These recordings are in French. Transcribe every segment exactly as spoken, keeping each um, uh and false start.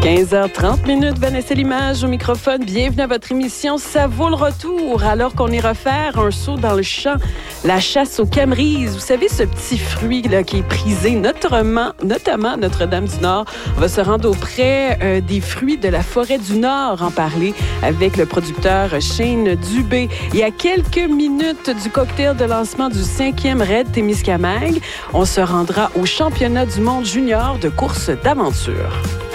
quinze heures trente minutes, Vanessa Limage au microphone. Bienvenue à votre émission Ça vaut le retour. Alors qu'on ira faire un saut dans le champ, la chasse aux camerises. Vous savez, ce petit fruit là, qui est prisé, notamment, notamment Notre-Dame-du-Nord. On va se rendre auprès euh, des fruits de la forêt du Nord, en parler avec le producteur Shane Dubé. Il y a quelques minutes du cocktail de lancement du cinquième raid Témiscamingue. On se rendra au championnat du monde junior de course d'aventure.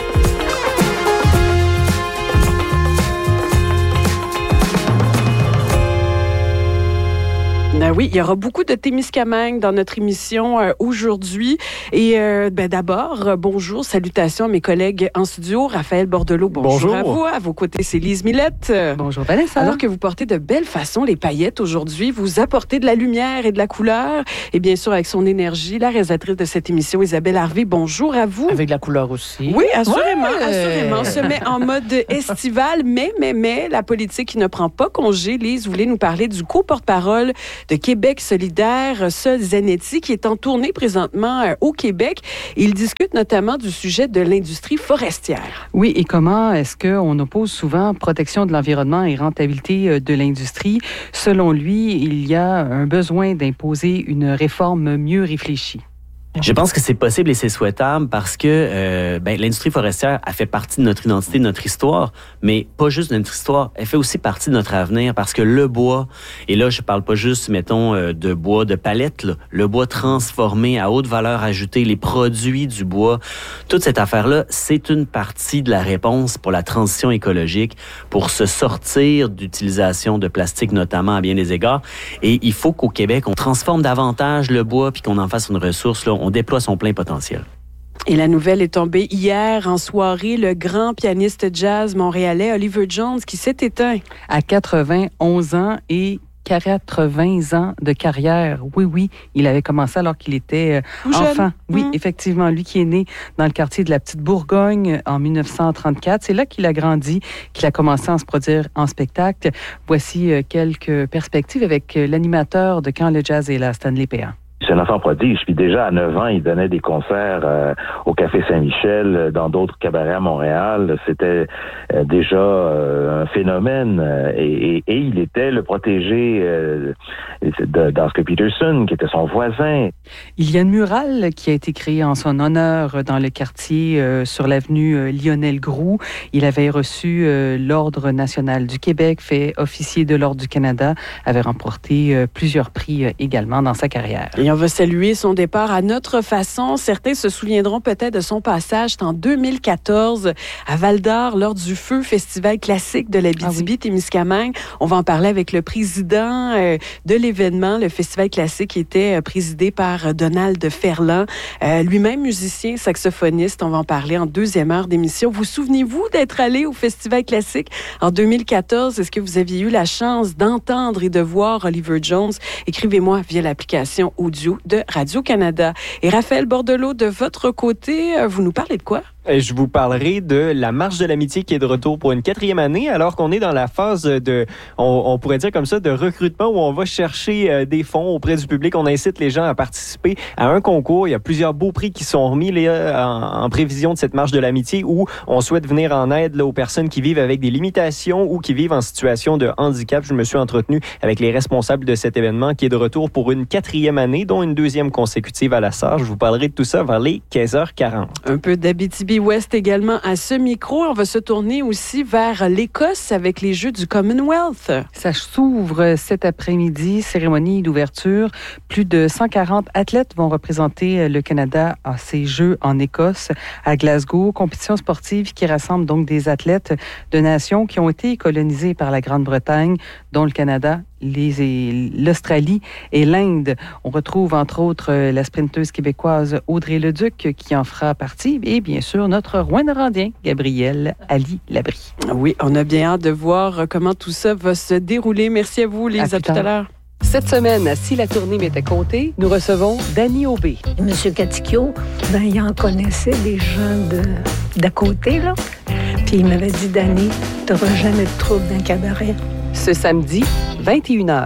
Ben oui, il y aura beaucoup de Témiscamingue dans notre émission euh, aujourd'hui. Et euh, ben d'abord, euh, bonjour, salutations à mes collègues en studio. Raphaël Bordelot, bonjour, bonjour à vous. À vos côtés, c'est Lise Millette. Bonjour Vanessa. Alors que vous portez de belles façons les paillettes aujourd'hui, vous apportez de la lumière et de la couleur. Et bien sûr, avec son énergie, la réalisatrice de cette émission, Isabelle Harvey, bonjour à vous. Avec de la couleur aussi. Oui, assurément, ouais. assurément. On se met en mode estival, mais, mais, mais, la politique qui ne prend pas congé. Lise, vous voulez nous parler du co-porte-parole de Québec solidaire, Sol Zanetti, qui est en tournée présentement euh, au Québec. Il discute notamment du sujet de l'industrie forestière. Oui, et comment est-ce qu'on oppose souvent protection de l'environnement et rentabilité de l'industrie? Selon lui, il y a un besoin d'imposer une réforme mieux réfléchie. Je pense que c'est possible et c'est souhaitable parce que euh, ben, l'industrie forestière a fait partie de notre identité, de notre histoire, mais pas juste de notre histoire, elle fait aussi partie de notre avenir parce que le bois, et là je parle pas juste, mettons, euh, de bois de palette, là, le bois transformé à haute valeur ajoutée, les produits du bois, toute cette affaire-là, c'est une partie de la réponse pour la transition écologique, pour se sortir d'utilisation de plastique notamment à bien des égards, et il faut qu'au Québec, on transforme davantage le bois puis qu'on en fasse une ressource, là, on déploie son plein potentiel. Et la nouvelle est tombée hier en soirée. Le grand pianiste jazz montréalais Oliver Jones qui s'est éteint. À quatre-vingt-onze ans et quatre-vingts ans de carrière. Oui, oui, il avait commencé alors qu'il était euh, enfant. Oui, mmh. effectivement, lui qui est né dans le quartier de la Petite Bourgogne en dix-neuf cent trente-quatre. C'est là qu'il a grandi, qu'il a commencé à se produire en spectacle. Voici euh, quelques perspectives avec euh, l'animateur de Quand le jazz est là, Stanley Péan. C'est un enfant prodige. Puis déjà, à neuf ans, il donnait des concerts euh, au Café Saint-Michel, dans d'autres cabarets à Montréal. C'était euh, déjà euh, un phénomène. Euh, et, et, et il était le protégé euh, d'Oscar Peterson, qui était son voisin. Il y a une murale qui a été créée en son honneur dans le quartier euh, sur l'avenue euh, Lionel-Groulx. Il avait reçu euh, l'Ordre national du Québec, fait officier de l'Ordre du Canada, avait remporté euh, plusieurs prix euh, également dans sa carrière. Et on va saluer son départ à notre façon. Certains se souviendront peut-être de son passage en deux mille quatorze à Val-d'Or lors du Feu Festival classique de l'Abitibi-Témiscamingue. On va en parler avec le président euh, de l'événement. Le Festival classique était euh, présidé par Donald Ferland, euh, lui-même musicien, saxophoniste. On va en parler en deuxième heure d'émission. Vous souvenez-vous d'être allé au Festival classique en deux mille quatorze? Est-ce que vous aviez eu la chance d'entendre et de voir Oliver Jones? Écrivez-moi via l'application audio de Radio-Canada. Et Raphaël Bordelot, de votre côté, vous nous parlez de quoi? Je vous parlerai de la Marche de l'amitié qui est de retour pour une quatrième année, alors qu'on est dans la phase de, on, on pourrait dire comme ça, de recrutement où on va chercher euh, des fonds auprès du public. On incite les gens à participer à un concours. Il y a plusieurs beaux prix qui sont remis là, en, en prévision de cette Marche de l'amitié où on souhaite venir en aide là, aux personnes qui vivent avec des limitations ou qui vivent en situation de handicap. Je me suis entretenu avec les responsables de cet événement qui est de retour pour une quatrième année, dont une deuxième consécutive à la Sarre. Je vous parlerai de tout ça vers les quinze heures quarante. Un peu d'Abitibi-Ouest également à ce micro. On va se tourner aussi vers l'Écosse avec les Jeux du Commonwealth. Ça s'ouvre cet après-midi, cérémonie d'ouverture. Plus de cent quarante athlètes vont représenter le Canada à ces Jeux en Écosse, à Glasgow. Compétition sportive qui rassemble donc des athlètes de nations qui ont été colonisées par la Grande-Bretagne, dont le Canada, les, l'Australie et l'Inde. On retrouve entre autres la sprinteuse québécoise Audrey Leduc qui en fera partie et bien sûr notre Rouyn-Norandien Gabriel Ali-Labrie. Oui, on a bien hâte de voir comment tout ça va se dérouler. Merci à vous, Lise. À, à tout à l'heure. Cette semaine, Si la tournée m'était comptée, nous recevons Danny Aubé. Monsieur Caticchio, ben, il en connaissait des gens de, d'à côté, là. Puis il m'avait dit, Danny, t'auras jamais de trouble d'un cabaret. Ce samedi, vingt et une heures.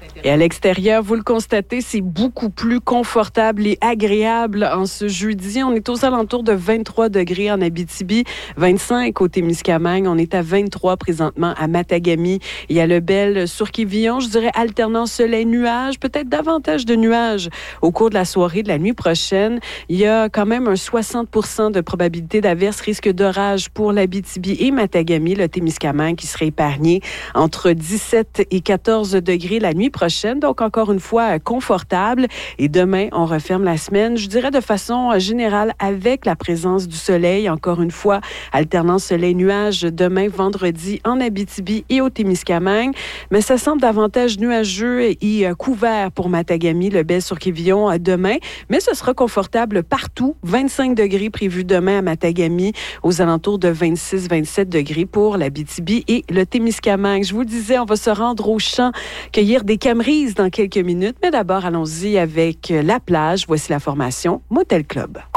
Et à l'extérieur, vous le constatez, c'est beaucoup plus confortable et agréable en ce jeudi. On est aux alentours de vingt-trois degrés en Abitibi, vingt-cinq au Témiscamingue. On est à vingt-trois présentement à Matagami et à Lebel sur Quévillon. Je dirais alternant soleil-nuage, peut-être davantage de nuages au cours de la soirée de la nuit prochaine. Il y a quand même un soixante pour cent de probabilité d'averse, risque d'orage pour l'Abitibi et Matagami, le Témiscamingue qui serait épargné entre dix-sept et quatorze degrés la nuit prochaine. Donc, encore une fois, confortable. Et demain, on referme la semaine, je dirais de façon générale, avec la présence du soleil. Encore une fois, alternance soleil-nuage demain, vendredi, en Abitibi et au Témiscamingue. Mais ça semble davantage nuageux et couvert pour Matagami, Lebel sur Quévillon demain. Mais ce sera confortable partout. vingt-cinq degrés prévus demain à Matagami, aux alentours de vingt-six à vingt-sept degrés pour l'Abitibi et le Témiscamingue. Je vous le disais, on va se rendre au champ, cueillir des caméras dans quelques minutes, mais d'abord, allons-y avec la plage. Voici la formation Motel Club.